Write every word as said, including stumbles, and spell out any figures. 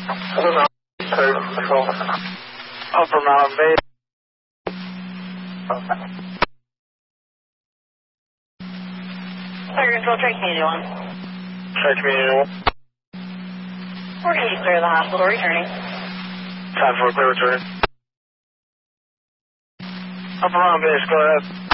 Upper Mountain Bay. Fire control, track community one. Track community one. We're going to clear the hospital, returning. Time for a clear return. Upper Mountain Base, go ahead.